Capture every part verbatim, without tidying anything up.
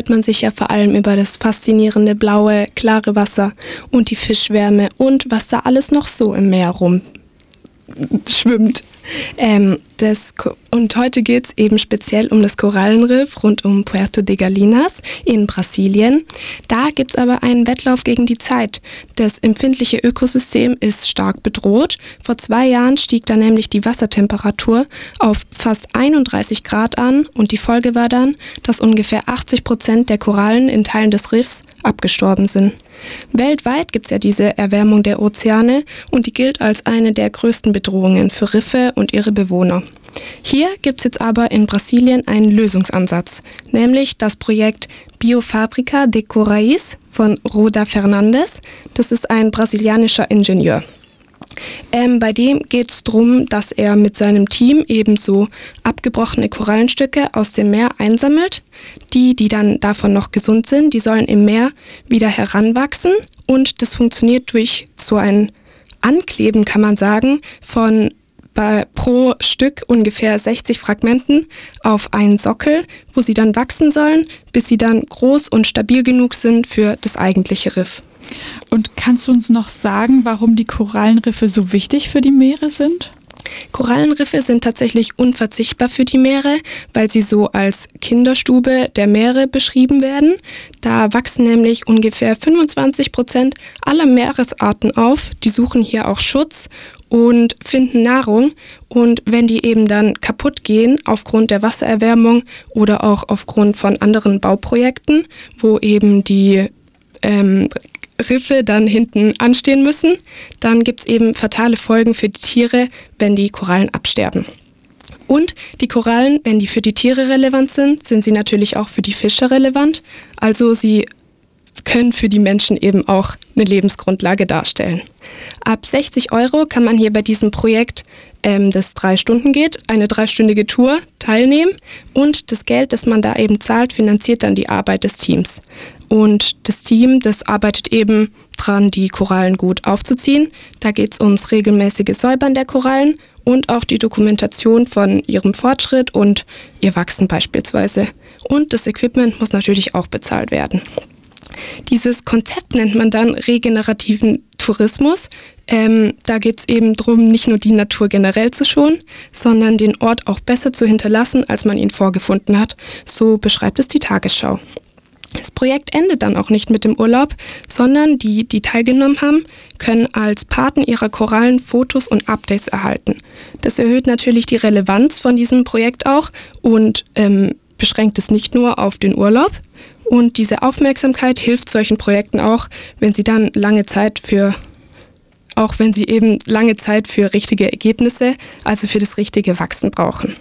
man sich ja vor allem über das faszinierende blaue, klare Wasser und die Fischwärme und was da alles noch so im Meer rumschwimmt. Ähm, das, und heute geht es eben speziell um das Korallenriff rund um Puerto de Galinas in Brasilien. Da gibt es aber einen Wettlauf gegen die Zeit. Das empfindliche Ökosystem ist stark bedroht. Vor zwei Jahren stieg da nämlich die Wassertemperatur auf fast einunddreißig Grad an und die Folge war dann, dass ungefähr achtzig Prozent der Korallen in Teilen des Riffs abgestorben sind. Weltweit gibt es ja diese Erwärmung der Ozeane und die gilt als eine der größten Bedrohungen für Riffe und ihre Bewohner. Hier gibt es jetzt aber in Brasilien einen Lösungsansatz, nämlich das Projekt Biofábrica de Corais von Roda Fernandes. Das ist ein brasilianischer Ingenieur. Ähm, bei dem geht es darum, dass er mit seinem Team ebenso abgebrochene Korallenstücke aus dem Meer einsammelt. Die, die dann davon noch gesund sind, die sollen im Meer wieder heranwachsen und das funktioniert durch so ein Ankleben, kann man sagen, von bei, pro Stück ungefähr sechzig Fragmenten auf einen Sockel, wo sie dann wachsen sollen, bis sie dann groß und stabil genug sind für das eigentliche Riff. Und kannst du uns noch sagen, warum die Korallenriffe so wichtig für die Meere sind? Korallenriffe sind tatsächlich unverzichtbar für die Meere, weil sie so als Kinderstube der Meere beschrieben werden. Da wachsen nämlich ungefähr fünfundzwanzig Prozent aller Meeresarten auf. Die suchen hier auch Schutz und finden Nahrung. Und wenn die eben dann kaputt gehen aufgrund der Wassererwärmung oder auch aufgrund von anderen Bauprojekten, wo eben die ähm, Riffe dann hinten anstehen müssen, dann gibt es eben fatale Folgen für die Tiere, wenn die Korallen absterben. Und die Korallen, wenn die für die Tiere relevant sind, sind sie natürlich auch für die Fische relevant. Also sie können für die Menschen eben auch eine Lebensgrundlage darstellen. Ab sechzig Euro kann man hier bei diesem Projekt, ähm, das drei Stunden geht, eine dreistündige Tour teilnehmen und das Geld, das man da eben zahlt, finanziert dann die Arbeit des Teams. Und das Team, das arbeitet eben dran, die Korallen gut aufzuziehen. Da geht es ums regelmäßige Säubern der Korallen und auch die Dokumentation von ihrem Fortschritt und ihr Wachsen beispielsweise. Und das Equipment muss natürlich auch bezahlt werden. Dieses Konzept nennt man dann regenerativen Tourismus. Ähm, da geht es eben darum, nicht nur die Natur generell zu schonen, sondern den Ort auch besser zu hinterlassen, als man ihn vorgefunden hat. So beschreibt es die Tagesschau. Das Projekt endet dann auch nicht mit dem Urlaub, sondern die, die teilgenommen haben, können als Paten ihrer Korallen Fotos und Updates erhalten. Das erhöht natürlich die Relevanz von diesem Projekt auch und ähm, beschränkt es nicht nur auf den Urlaub. Und diese Aufmerksamkeit hilft solchen Projekten auch, wenn sie dann lange Zeit für, auch wenn sie eben lange Zeit für richtige Ergebnisse, also für das richtige Wachsen brauchen.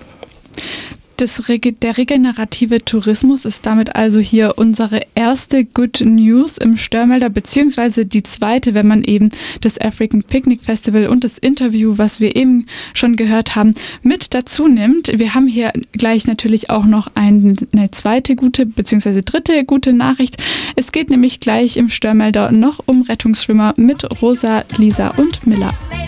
Das, der regenerative Tourismus ist damit also hier unsere erste Good News im Störmelder, beziehungsweise die zweite, wenn man eben das African Picnic Festival und das Interview, was wir eben schon gehört haben, mit dazu nimmt. Wir haben hier gleich natürlich auch noch eine zweite gute, beziehungsweise dritte gute Nachricht. Es geht nämlich gleich im Störmelder noch um Rettungsschwimmer mit Rosa, Lisa und Miller.